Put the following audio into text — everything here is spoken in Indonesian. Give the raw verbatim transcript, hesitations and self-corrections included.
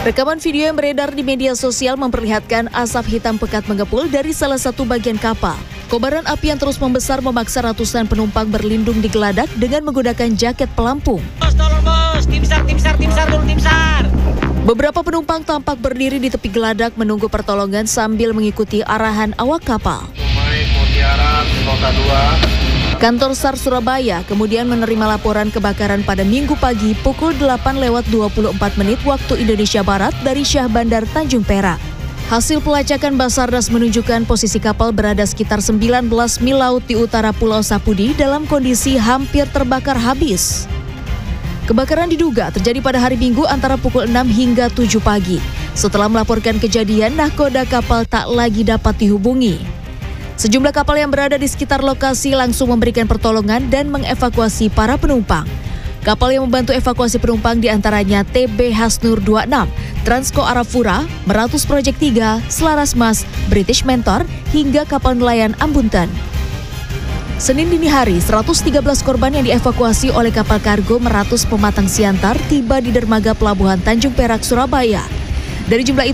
Rekaman video yang beredar di media sosial memperlihatkan asap hitam pekat mengepul dari salah satu bagian kapal. Kobaran api yang terus membesar memaksa ratusan penumpang berlindung di geladak dengan menggunakan jaket pelampung. Bos, tolong bos, tim SAR, tim SAR, tim SAR, tolong tim SAR. Beberapa penumpang tampak berdiri di tepi geladak menunggu pertolongan sambil mengikuti arahan awak kapal. Kantor SAR Surabaya kemudian menerima laporan kebakaran pada Minggu pagi pukul delapan lewat dua puluh empat menit waktu Indonesia Barat dari Syah Bandar Tanjung Perak. Hasil pelacakan Basarnas menunjukkan posisi kapal berada sekitar sembilan belas mil laut di utara Pulau Sapudi dalam kondisi hampir terbakar habis. Kebakaran diduga terjadi pada hari Minggu antara pukul enam hingga tujuh pagi. Setelah melaporkan kejadian, nahkoda kapal tak lagi dapat dihubungi. Sejumlah kapal yang berada di sekitar lokasi langsung memberikan pertolongan dan mengevakuasi para penumpang. Kapal yang membantu evakuasi penumpang diantaranya T B Hasnur dua puluh enam, Transco Arafura, Meratus Project tiga, Selaras Mas, British Mentor, hingga kapal nelayan Ambuntan. Senin dini hari, seratus tiga belas korban yang dievakuasi oleh kapal kargo Meratus Pematang Siantar tiba di dermaga Pelabuhan Tanjung Perak, Surabaya. Dari jumlah itu,